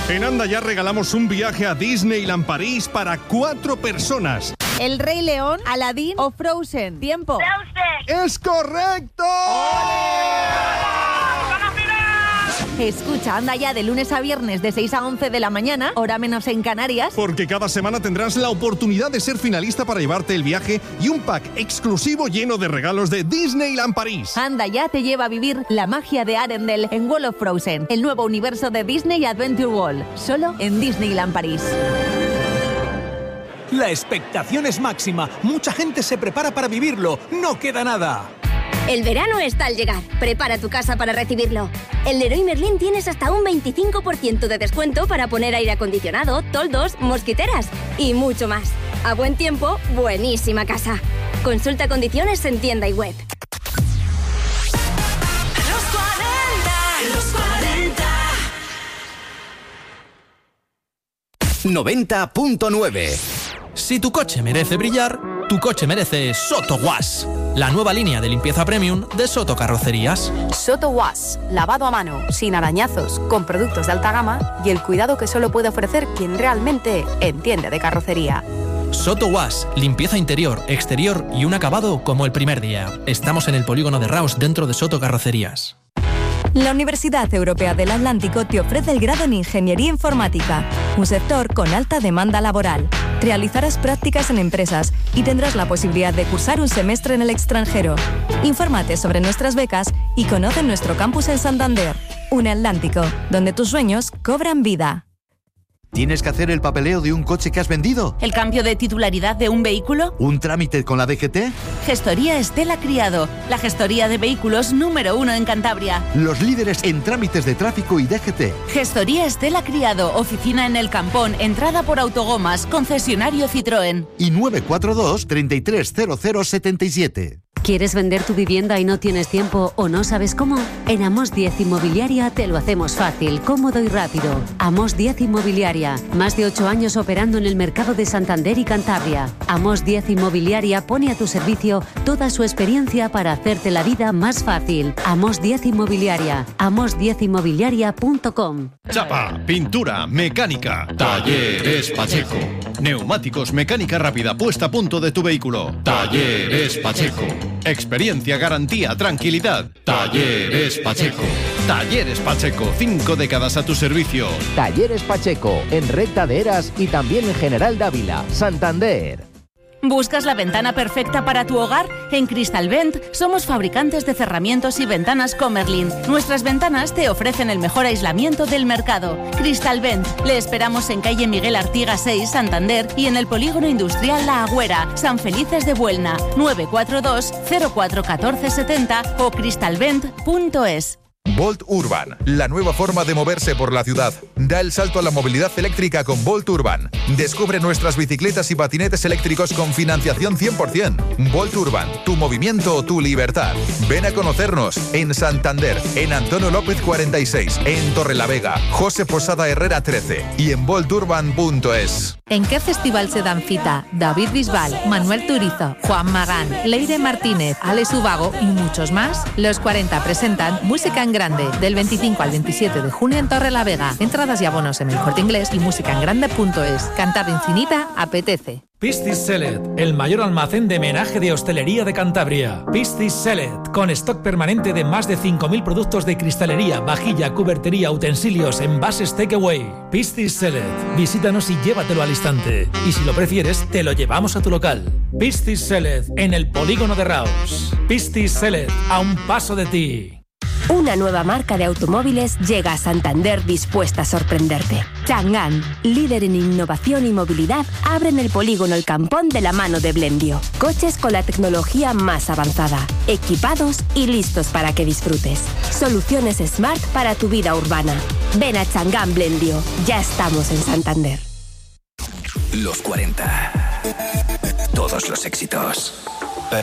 En Anda Ya regalamos un viaje a Disneyland París para 4 personas. ¿El Rey León, Aladdin o Frozen? Tiempo. ¡Frozen! ¡Es correcto! Escucha Anda Ya de lunes a viernes de 6 a 11 de la mañana, hora menos en Canarias. Porque cada semana tendrás la oportunidad de ser finalista para llevarte el viaje y un pack exclusivo lleno de regalos de Disneyland París. Anda Ya te lleva a vivir la magia de Arendelle en World of Frozen, el nuevo universo de Disney Adventure World, solo en Disneyland París. La expectación es máxima. Mucha gente se prepara para vivirlo. No queda nada. El verano está al llegar. Prepara tu casa para recibirlo. En Leroy Merlin tienes hasta un 25% de descuento para poner aire acondicionado, toldos, mosquiteras y mucho más. A buen tiempo, buenísima casa. Consulta condiciones en tienda y web. Los 40. 90.9. Si tu coche merece brillar, tu coche merece Soto Wash, la nueva línea de limpieza premium de Soto Carrocerías. Soto Wash, lavado a mano, sin arañazos, con productos de alta gama y el cuidado que solo puede ofrecer quien realmente entiende de carrocería. Soto Wash, limpieza interior, exterior y un acabado como el primer día. Estamos en el polígono de Raos dentro de Soto Carrocerías. La Universidad Europea del Atlántico te ofrece el grado en Ingeniería Informática, un sector con alta demanda laboral. Realizarás prácticas en empresas y tendrás la posibilidad de cursar un semestre en el extranjero. Infórmate sobre nuestras becas y conoce nuestro campus en Santander. Un Atlántico, donde tus sueños cobran vida. ¿Tienes que hacer el papeleo de un coche que has vendido? ¿El cambio de titularidad de un vehículo? ¿Un trámite con la DGT? Gestoría Estela Criado, la gestoría de vehículos número 1 en Cantabria. Los líderes en trámites de tráfico y DGT. Gestoría Estela Criado, oficina en El Campón, entrada por Autogomas, concesionario Citroën. Y 942 330077. ¿Quieres vender tu vivienda y no tienes tiempo o no sabes cómo? En Amos 10 Inmobiliaria te lo hacemos fácil, cómodo y rápido. Amos 10 Inmobiliaria, más de 8 años operando en el mercado de Santander y Cantabria. Amos 10 Inmobiliaria pone a tu servicio toda su experiencia para hacerte la vida más fácil. Amos 10 Inmobiliaria, amos10inmobiliaria.com. Chapa, pintura, mecánica, Talleres Pacheco. Neumáticos, mecánica rápida, puesta a punto de tu vehículo. Talleres Pacheco. Experiencia, garantía, tranquilidad. Talleres Pacheco. Talleres Pacheco, 5 décadas a tu servicio. Talleres Pacheco, en Recta de Heras y también en General Dávila, Santander. ¿Buscas la ventana perfecta para tu hogar? En Cristalvent somos fabricantes de cerramientos y ventanas Comerlin. Nuestras ventanas te ofrecen el mejor aislamiento del mercado. Cristalvent, le esperamos en calle Miguel Artigas 6, Santander, y en el polígono industrial La Agüera, San Felices de Buelna, 942 04 14 70 o cristalvent.es. Volt Urban, la nueva forma de moverse por la ciudad. Da el salto a la movilidad eléctrica con Volt Urban. Descubre nuestras bicicletas y patinetes eléctricos con financiación 100%. Volt Urban, tu movimiento, tu libertad. Ven a conocernos en Santander, en Antonio López 46, en Torrelavega, José Posada Herrera 13 y en volturban.es. ¿En qué festival se dan cita David Bisbal, Manuel Turizo, Juan Magán, Leire Martínez, Alex Ubago y muchos más? Los 40 presentan Música en Grande del 25 al 27 de junio en Torrelavega. Entradas y abonos en El Corte Inglés y musicaengrande.es. Cantar infinita apetece. Piscis Celet, el mayor almacén de menaje de hostelería de Cantabria. Piscis Celet, con stock permanente de más de 5.000 productos de cristalería, vajilla, cubertería, utensilios, envases takeaway. Piscis Celet, visítanos y llévatelo al instante. Y si lo prefieres, te lo llevamos a tu local. Piscis Celet, en el polígono de Raos. Piscis Celet, a un paso de ti. Una nueva marca de automóviles llega a Santander dispuesta a sorprenderte. Chang'an, líder en innovación y movilidad, abre en el polígono El Campón de la mano de Blendio. Coches con la tecnología más avanzada, equipados y listos para que disfrutes. Soluciones Smart para tu vida urbana. Ven a Chang'an Blendio. Ya estamos en Santander. Los 40. Todos los éxitos.